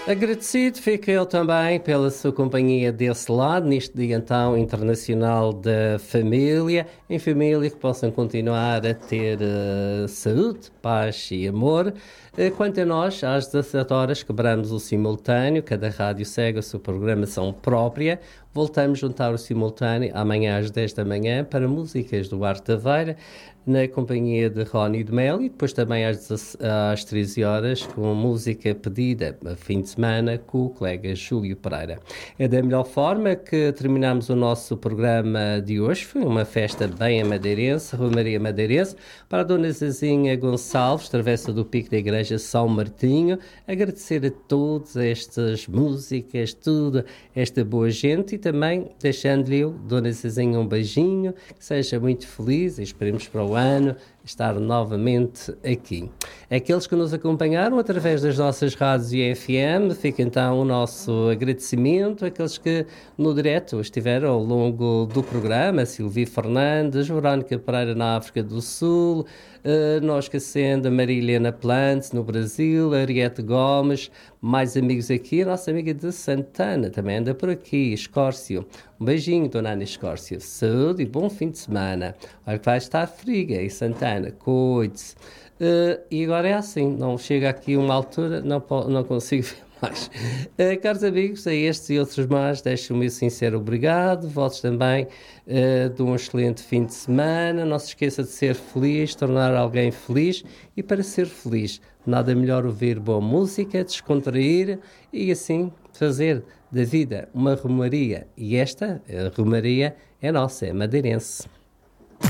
Agradecido fico eu também pela sua companhia desse lado, neste Dia então Internacional da Família, em família que possam continuar a ter saúde, paz e amor. Quanto a nós, às 17 horas quebramos o simultâneo, cada rádio segue a sua programação própria. Voltamos a juntar o simultâneo amanhã às 10 da manhã para músicas do Arte da Veira, na companhia de Rony de Mel, e depois também às 13 horas com música pedida a fim de semana com o colega Júlio Pereira. É da melhor forma que terminamos o nosso programa de hoje. Foi uma festa bem madeirense, Romaria Madeirense, para a Dona Zezinha Gonçalves, travessa do Pico da Igreja São Martinho. Agradecer a todas estas músicas, tudo, esta boa gente, e também deixando-lhe, Dona Zezinha, um beijinho, que seja muito feliz e esperemos para o ano estar novamente aqui. Aqueles que nos acompanharam através das nossas rádios e FM, fica então o nosso agradecimento. Aqueles que no direto estiveram ao longo do programa, Silvia Fernandes, Verónica Pereira na África do Sul, nós esquecendo a Maria Helena Plante no Brasil, a Ariete Gomes, mais amigos aqui, a nossa amiga de Santana também anda por aqui, Escórcio. Um beijinho, Dona Ana Escórcio. Saúde e bom fim de semana. Olha que vai estar friga em Santana, cuide-se. E agora é assim, não chega aqui uma altura, não consigo ver mais. Caros amigos, a estes e outros mais, deixo o meu sincero obrigado. Votos também de um excelente fim de semana. Não se esqueça de ser feliz, tornar alguém feliz, e para ser feliz, nada melhor ouvir boa música, descontrair e assim fazer da vida uma romaria. E esta, a romaria, é nossa, é madeirense.